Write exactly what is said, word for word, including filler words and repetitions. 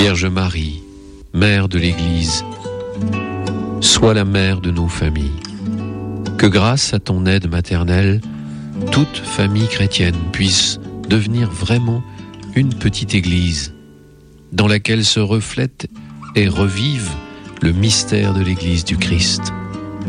Vierge Marie, Mère de l'Église, sois la mère de nos familles. Que grâce à ton aide maternelle, toute famille chrétienne puisse devenir vraiment une petite Église, dans laquelle se reflète et revive le mystère de l'Église du Christ.